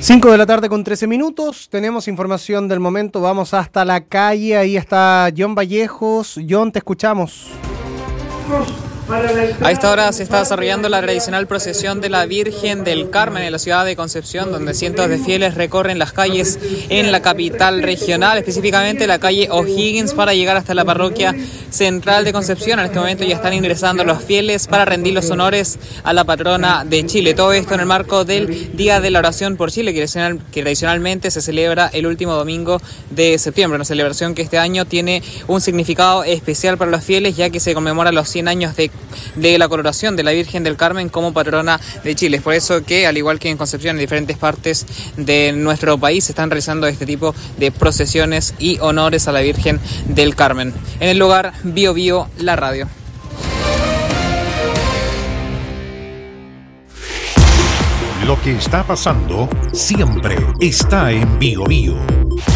5 de la tarde con 13 minutos, tenemos información del momento, vamos hasta la calle, ahí está John Vallejos. John, te escuchamos. A esta hora se está desarrollando la tradicional procesión de la Virgen del Carmen en la ciudad de Concepción, donde cientos de fieles recorren las calles en la capital regional, específicamente la calle O'Higgins, para llegar hasta la parroquia central de Concepción. En este momento ya están ingresando los fieles para rendir los honores a la patrona de Chile. Todo esto en el marco del Día de la Oración por Chile, que tradicionalmente se celebra el último domingo de septiembre, una celebración que este año tiene un significado especial para los fieles, ya que se conmemora los 100 años de la coronación de la Virgen del Carmen como patrona de Chile. Es por eso que, al igual que en Concepción, en diferentes partes de nuestro país se están realizando este tipo de procesiones y honores a la Virgen del Carmen. En el lugar, Bio Bio, la radio. Lo que está pasando siempre está en Bio Bio.